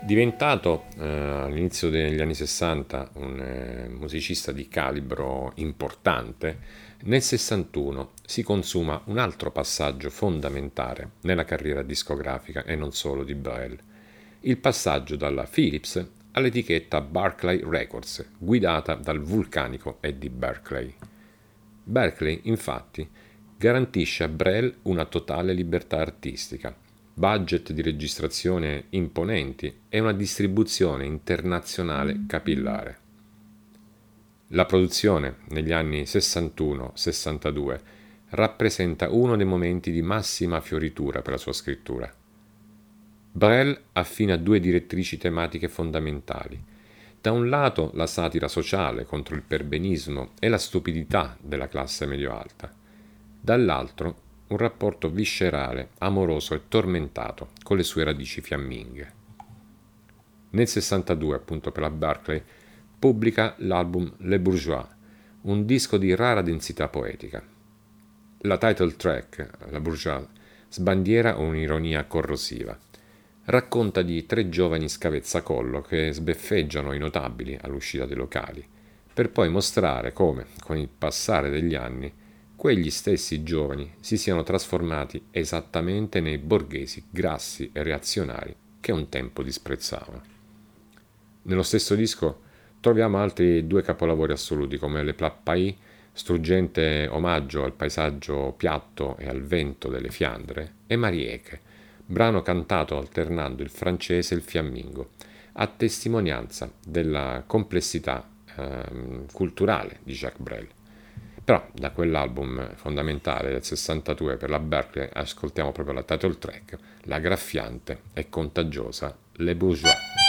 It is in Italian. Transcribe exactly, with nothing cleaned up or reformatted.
Diventato eh, all'inizio degli anni sessanta un eh, musicista di calibro importante, nel sessantuno si consuma un altro passaggio fondamentale nella carriera discografica e non solo di Brel, il passaggio dalla Philips all'etichetta Barclay Records, guidata dal vulcanico Eddie Berkeley. Berkeley, infatti, garantisce a Brel una totale libertà artistica, budget di registrazione imponenti e una distribuzione internazionale capillare. La produzione negli anni sessantuno sessantadue rappresenta uno dei momenti di massima fioritura per la sua scrittura. Brel affina due direttrici tematiche fondamentali. Da un lato la satira sociale contro il perbenismo e la stupidità della classe medio-alta, dall'altro un rapporto viscerale, amoroso e tormentato con le sue radici fiamminghe. Nel sessantadue, appunto per la Barclay, pubblica l'album Les Bourgeois, un disco di rara densità poetica. La title track, La Bourgeois, sbandiera un'ironia corrosiva. Racconta di tre giovani scavezzacollo che sbeffeggiano i notabili all'uscita dei locali, per poi mostrare come, con il passare degli anni, quegli stessi giovani si siano trasformati esattamente nei borghesi grassi e reazionari che un tempo disprezzavano. Nello stesso disco troviamo altri due capolavori assoluti come Le Plat Pays, struggente omaggio al paesaggio piatto e al vento delle Fiandre, e Marieke, brano cantato alternando il francese e il fiammingo, a testimonianza della complessità eh, culturale di Jacques Brel. Però da quell'album fondamentale del sessantadue per la Berkeley ascoltiamo proprio la title track, la graffiante e contagiosa Les Bourgeois.